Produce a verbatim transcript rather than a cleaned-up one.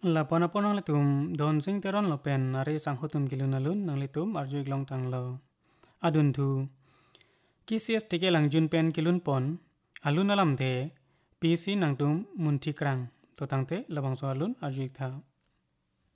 La pona pona le tum don sing teron lo pen nare sang hutum kilun alun nang le tum arju iglong tang lo. Adun thu. Kisias tike lang jun pen kilun pon alun alam the pc nang tum munti krang to tang te labang so alun arju ik tha.